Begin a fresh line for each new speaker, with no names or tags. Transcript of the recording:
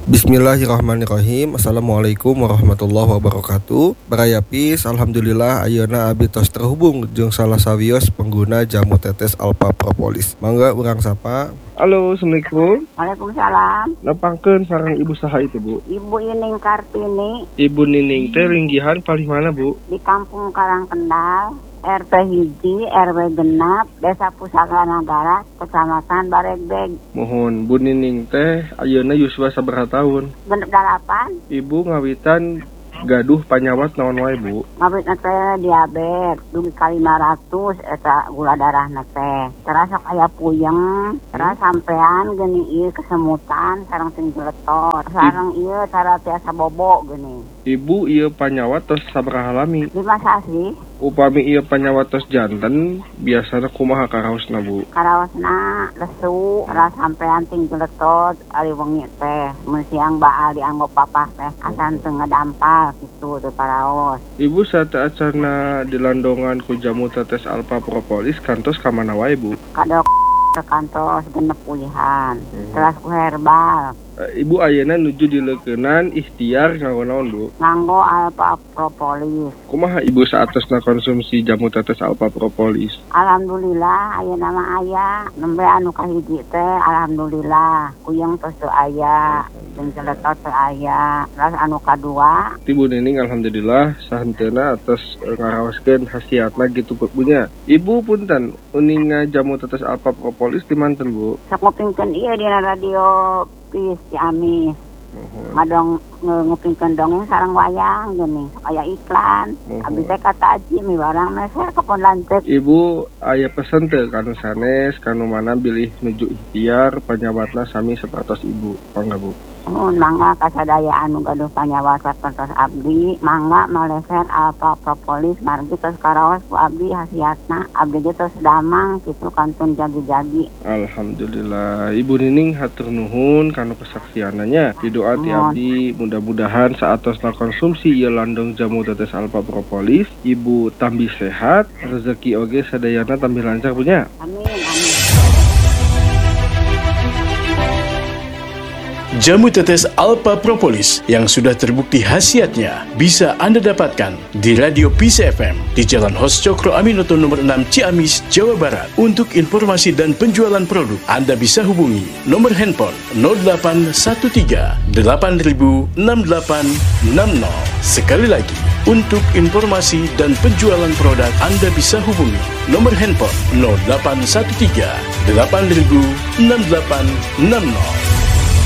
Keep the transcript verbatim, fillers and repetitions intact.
Bismillahirrahmanirrahim. Assalamualaikum warahmatullahi wabarakatuh. Barayapis, alhamdulillah ayeuna abdi tos terhubung jeung salah sawios pengguna jamu tetes Alpha Propolis. Mangga urang sapa. Halo, assalamualaikum.
Waalaikumsalam.
Nepangkeun sareng ibu saha itu, Bu?
Ibu Ining Kartini.
Ibu Nining teh linggihan paling mana, Bu?
Di Kampung Karangkendal, R T hiji, R W genap, Desa Pusaka Nagara, Kecamatan Baregbeg.
Mohon Bu Nining teh ayeuna yuswa sabaraha tahun?
Genep dalapan.
Ibu ngawitan gaduh panyawat naon wae, Bu?
Ngabitna teh diabetes, dugi ka lima ratus eta gula darahna teh. Terasa aya puyeng, terus sampean geuning ieu kesemutan sareng ting jeletot. Sareng ieu cara tiasa bobo geuning.
Ibu ieu panyawat tos sabaraha lami?
Lima sasi.
Upami ieu panyawat tos janten, biasana kumaha karaosna, Bu?
Karaosna lesu, terus sampean ting jeletot ari wengi teh. Mun siang baal dianggo papah teh asan teu ngadampal kitu teh paraos.
Ibu saat acarna dilandongan ku jamu tetes Alpha Propolis kantos ka mana wae, Bu?
Kadok ke kantos genep pulihan, hmm. Terus ku herbal.
Ibu ayeuna nuju dileukeunnan ikhtiar nganggo naon, Bu?
Nganggo Alpha Propolis.
Kumaha Ibu saatosna konsumsi jamu tetes Alpha Propolis?
Alhamdulillah ayeuna mah aya, nembe anu kahiji teh alhamdulillah kuyeng tos teu aya, jeung jeletot teu aya. Terus anu kadua,
Ibu Nining alhamdulillah sahenteuna atas ngaraoskeun khasiatna gitu punya. Ibu punten uninga jamu tetes Alpha Propolis di manten, Bu?
Sok ngupingkeun ieu dina radio Pis Ciamis. Uhum. Ngadong ngupingkeun dongeng sareng wayang geuning, aya iklan. Uhum. Abdi teh kata Aji mi barang meser kepon lanceuk.
Ibu aya pesen teu kanu sanes kanu mana bilih nuju ikhtiar panyawatna sami sapertos Ibu. Mangga, Bu.
Mun mangga kasadaya anu gaduh panyawat sapertos abdi, mangga maleser Alpha Propolis margi tos karaos ku abdi hasiatna. Abdi ge tos damang kitu kantun jagi-jagi.
Alhamdulillah. Ibu Nining hatur nuhun kanu kesaksiananya. Doa ti abdi mudah-mudahan saatosna konsumsi ieu landong jamu tetes Alpha Propolis, Ibu tambih sehat, rezeki oge sadayana tambih lancar punya.
Amin, amin.
Jamu tetes Alpha Propolis yang sudah terbukti khasiatnya bisa Anda dapatkan di Radio Peace F M di Jalan Hos Cokro Aminoto nomor enam Ciamis, Jawa Barat. Untuk informasi dan penjualan produk, Anda bisa hubungi nomor handphone nol delapan satu tiga delapan nol enam delapan enam nol. Sekali lagi, untuk informasi dan penjualan produk, Anda bisa hubungi nomor handphone nol delapan satu tiga delapan nol enam delapan enam nol.